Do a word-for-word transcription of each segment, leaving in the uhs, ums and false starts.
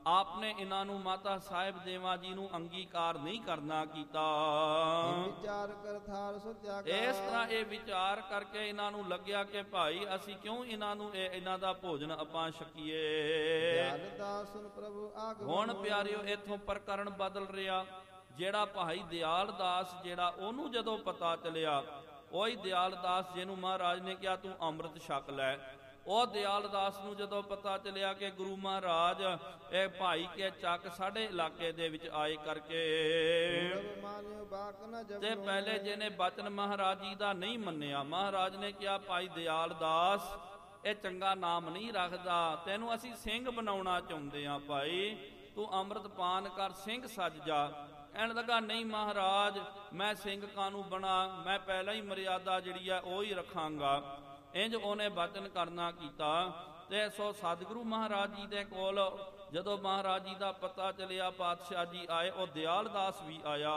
ਆਪਨੇ ਇਹਨਾਂ ਨੂੰ ਮਾਤਾ ਸਾਹਿਬ ਦੇਵਾ ਜੀ ਨੂੰ ਅੰਗੀਕਾਰ ਨਹੀਂ ਕਰਨਾ ਕੀਤਾ। ਵਿਚਾਰ ਕਰ ਥਾਰ ਸੋ ਤਿਆਗਾ। ਇਸ ਤਰ੍ਹਾਂ ਇਹ ਵਿਚਾਰ ਕਰਕੇ ਇਹਨਾਂ ਨੂੰ ਲੱਗਿਆ ਕਿ ਭਾਈ ਅਸੀਂ ਕਿਉਂ ਇਹਨਾਂ ਨੂੰ ਇਹ ਇਹਨਾਂ ਦਾ ਭੋਜਨ ਆਪਾਂ ਛਕੀਏ। ਦਿਆਲ ਦਾਸ ਸੁਨ ਪ੍ਰਭੂ ਆਗਮਨ। ਹੁਣ ਪਿਆਰਿਓ ਇਥੋਂ ਪ੍ਰਕਰਨ ਬਦਲ ਰਿਹਾ। ਜਿਹੜਾ ਭਾਈ ਦਿਆਲ ਦਾਸ ਜਿਹੜਾ ਉਹਨੂੰ ਜਦੋਂ ਪਤਾ ਚੱਲਿਆ, ਉਹੀ ਦਿਆਲ ਦਾਸ ਜਿਹਨੂੰ ਮਹਾਰਾਜ ਨੇ ਕਿਹਾ ਤੂੰ ਅੰਮ੍ਰਿਤ ਛਕ ਲੈ, ਉਹ ਦਿਆਲ ਦਾਸ ਨੂੰ ਜਦੋਂ ਪਤਾ ਚੱਲਿਆ ਕਿ ਗੁਰੂ ਮਹਾਰਾਜ ਇਹ ਭਾਈ ਕੇ ਚੱਕ ਸਾਡੇ ਇਲਾਕੇ ਦੇ ਵਿੱਚ ਆਏ ਕਰਕੇ, ਤੇ ਪਹਿਲੇ ਜਿਹਨੇ ਬਚਨ ਮਹਾਰਾਜ ਜੀ ਦਾ ਨਹੀਂ ਮੰਨਿਆ, ਮਹਾਰਾਜ ਨੇ ਕਿਹਾ ਭਾਈ ਦਿਆਲ ਦਾਸ ਇਹ ਚੰਗਾ ਨਾਮ ਨਹੀਂ ਰੱਖਦਾ, ਤੈਨੂੰ ਅਸੀਂ ਸਿੰਘ ਬਣਾਉਣਾ ਚਾਹੁੰਦੇ ਆ ਭਾਈ, ਤੂੰ ਅੰਮ੍ਰਿਤ ਪਾਨ ਕਰ, ਸਿੰਘ ਸੱਜ ਜਾ। ਕਹਿਣ ਲੱਗਾ ਨਹੀਂ ਮਹਾਰਾਜ ਮੈਂ ਸਿੰਘ ਕਾਨੂੰ ਬਣਾ, ਮੈਂ ਪਹਿਲਾਂ ਹੀ ਮਰਿਆਦਾ ਜਿਹੜੀ ਆ ਉਹ ਹੀ ਰੱਖਾਂਗਾ। ਇੰਜ ਉਹਨੇ ਬਚਨ ਕਰਨਾ ਕੀਤਾ। ਤੇ ਸੋ ਸਤਿਗੁਰੂ ਮਹਾਰਾਜ ਜੀ ਦੇ ਕੋਲ ਜਦੋਂ ਮਹਾਰਾਜ ਜੀ ਦਾ ਪਤਾ ਚੱਲਿਆ, ਪਾਤਸ਼ਾਹ ਜੀ ਆਏ, ਉਹ ਦਿਆਲ ਦਾਸ ਵੀ ਆਇਆ।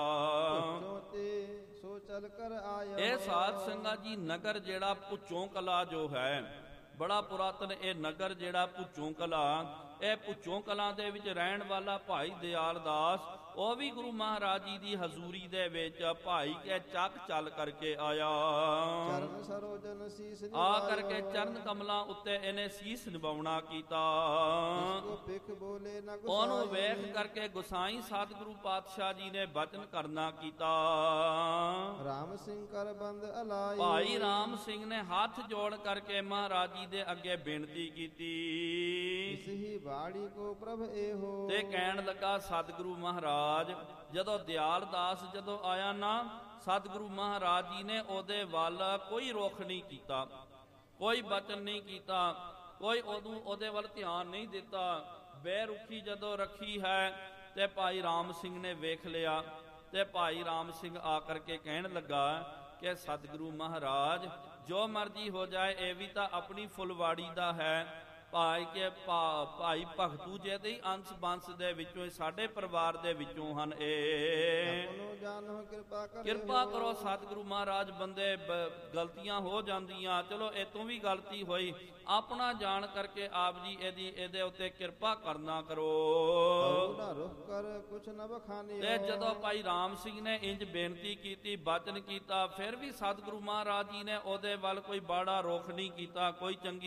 ਸੋ ਚਲ ਕਰ ਆਇਆ। ਇਹ ਸਾਧ ਸੰਗਤ ਜੀ ਨਗਰ ਜਿਹੜਾ ਭੁੱਚੋਂ ਕਲਾ ਜੋ ਹੈ, ਬੜਾ ਪੁਰਾਤਨ ਇਹ ਨਗਰ ਜਿਹੜਾ ਭੁੱਚੋਂ ਕਲਾ, ਇਹ ਭੁੱਚੋਂ ਕਲਾਂ ਦੇ ਵਿੱਚ ਰਹਿਣ ਵਾਲਾ ਭਾਈ ਦਿਆਲ ਦਾਸ, ਉਹ ਵੀ ਗੁਰੂ ਮਹਾਰਾਜ ਜੀ ਦੀ ਹਜ਼ੂਰੀ ਦੇ ਵਿੱਚ ਭਾਈ ਕੇ ਚੱਕ ਚੱਲ ਕਰਕੇ ਆਇਆ। ਚਰਨ ਸਰੋਜਨ ਸੀਸ ਆ ਕਰਕੇ ਚਰਨ ਕਮਲਾਂ ਉੱਤੇ ਇਹਨੇ ਸੀਸ ਨਿਵਾਉਣਾ ਕੀਤਾ। ਉਹਨੂੰ ਵੇਖ ਕਰਕੇ ਗੁਸਾਈ ਸਤਿਗੁਰੂ ਪਾਤਸ਼ਾਹ ਜੀ ਨੇ ਬਚਨ ਕਰਨਾ ਕੀਤਾ। ਰਾਮ ਸਿੰਘ ਕਰ ਬੰਦ ਅਲਾਈ। ਭਾਈ ਰਾਮ ਸਿੰਘ ਨੇ ਹੱਥ ਜੋੜ ਕਰਕੇ ਮਹਾਰਾਜ ਜੀ ਦੇ ਅੱਗੇ ਬੇਨਤੀ ਕੀਤੀ। ਇਸ ਹੀ ਬਾੜੀ ਕੋ ਪ੍ਰਭ ਇਹੋ। ਤੇ ਕਹਿਣ ਲੱਗਾ ਸਤਿਗੁਰੂ ਮਹਾਰਾਜ, ਜਦੋਂ ਦਿਆਲ ਦਾਸ ਜਦੋਂ ਆਇਆ ਨਾ, ਸਤਿਗੁਰੂ ਮਹਾਰਾਜ ਜੀ ਨੇ ਉਹਦੇ ਵੱਲ ਕੋਈ ਰੁਖ ਨਹੀਂ ਕੀਤਾ, ਕੋਈ ਬਚਨ ਨਹੀਂ ਕੀਤਾ, ਕੋਈ ਉਹਨੂੰ ਉਹਦੇ ਵੱਲ ਧਿਆਨ ਨਹੀਂ ਦਿੱਤਾ। ਬੇਰੁਖੀ ਜਦੋਂ ਰੱਖੀ ਹੈ ਤੇ ਭਾਈ ਰਾਮ ਸਿੰਘ ਨੇ ਵੇਖ ਲਿਆ। ਤੇ ਭਾਈ ਰਾਮ ਸਿੰਘ ਆ ਕਰਕੇ ਕਹਿਣ ਲੱਗਾ ਕਿ ਸਤਿਗੁਰੂ ਮਹਾਰਾਜ ਜੋ ਮਰਜ਼ੀ ਹੋ ਜਾਏ, ਇਹ ਵੀ ਤਾਂ ਆਪਣੀ ਫੁਲਵਾੜੀ ਦਾ ਹੈ। ਭਾਈ ਕੇ ਭਾਈ ਭਗਤੂ ਜੀ ਦੇ ਅੰਸ਼ ਬੰਸ ਦੇ ਵਿੱਚੋਂ, ਸਾਡੇ ਪਰਿਵਾਰ ਦੇ ਵਿੱਚੋਂ ਹਨ। ਇਹ ਕਿਰਪਾ ਕਰੋ ਸਤਿਗੁਰੂ ਮਹਾਰਾਜ, ਬੰਦੇ ਗਲਤੀਆਂ ਹੋ ਜਾਂਦੀਆਂ, ਚਲੋ ਇਹ ਤੋਂ ਵੀ ਗਲਤੀ ਹੋਈ, ਆਪਣਾ ਜਾਣ ਕਰਕੇ ਆਪ ਜੀ ਇਹਦੀ ਇਹਦੇ ਉੱਤੇ ਕਿਰਪਾ ਕਰਨਾ ਕਰੋ। ਤੇ ਜਦੋਂ ਭਾਈ ਰਾਮ ਸਿੰਘ ਨੇ ਇੰਜ ਬੇਨਤੀ ਕੀਤੀ, ਬਚਨ ਕੀਤਾ, ਫਿਰ ਵੀ ਸਤਿਗੁਰੂ ਮਹਾਰਾਜ ਜੀ ਨੇ ਉਹਦੇ ਵੱਲ ਕੋਈ ਬਾੜਾ ਰੁਖ ਨਹੀਂ ਕੀਤਾ, ਕੋਈ ਚੰਗੀ